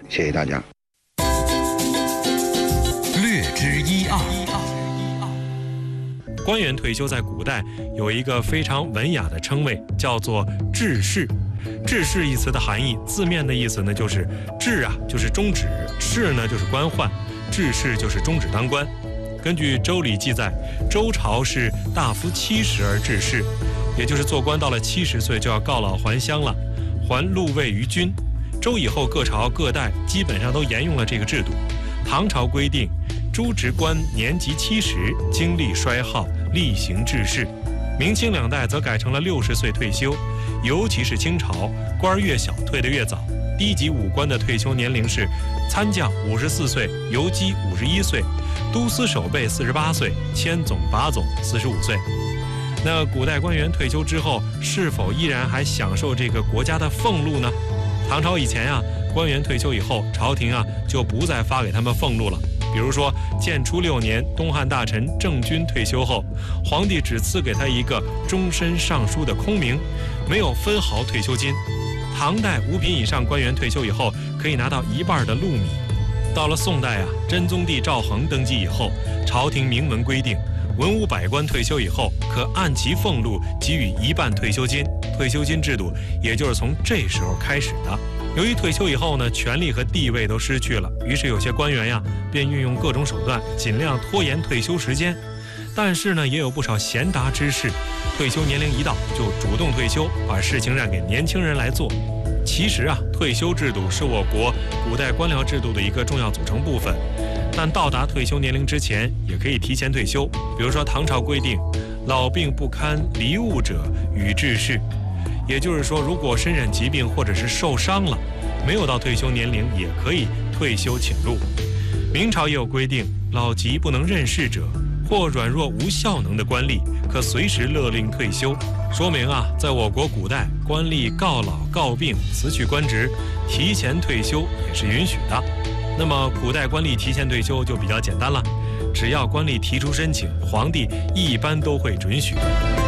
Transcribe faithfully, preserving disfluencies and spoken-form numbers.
谢谢大家。 略知一二。 官员退休在古代有一个非常文雅的称谓，叫做致仕。致仕一词的含义，字面的意思呢就是致啊，就是终止；仕呢就是官宦，致仕就是终止当官。根据《周礼》记载，周朝是大夫七十而致仕，也就是做官到了七十岁就要告老还乡了，还禄位于君。周以后各朝各代基本上都沿用了这个制度。唐朝规定，诸职官年及七十，精力衰耗，例行致仕。明清两代则改成了六十岁退休，尤其是清朝，官越小退得越早。低级武官的退休年龄是参将五十四岁，游击五十一岁，都司守备四十八岁，千总把总四十五岁。那古代官员退休之后，是否依然还享受这个国家的俸禄呢？唐朝以前啊，官员退休以后，朝廷啊就不再发给他们俸禄了。比如说，建初六年，东汉大臣郑军退休后，皇帝只赐给他一个终身尚书的空名，没有分毫退休金。唐代五品以上官员退休以后，可以拿到一半的禄米。到了宋代啊，真宗帝赵恒登基以后，朝廷明文规定，文武百官退休以后，可按其俸禄给予一半退休金。退休金制度也就是从这时候开始的。由于退休以后呢，权力和地位都失去了，于是有些官员呀，便运用各种手段，尽量拖延退休时间。但是呢，也有不少贤达之士，退休年龄一到就主动退休，把事情让给年轻人来做。其实啊，退休制度是我国古代官僚制度的一个重要组成部分。但到达退休年龄之前，也可以提前退休。比如说，唐朝规定，老病不堪离物者，予致仕。也就是说，如果身染疾病或者是受伤了，没有到退休年龄，也可以退休请入。明朝也有规定，老疾不能任事者，或软弱无效能的官吏，可随时勒令退休。说明啊，在我国古代，官吏告老告病辞去官职，提前退休也是允许的。那么古代官吏提前退休就比较简单了，只要官吏提出申请，皇帝一般都会准许。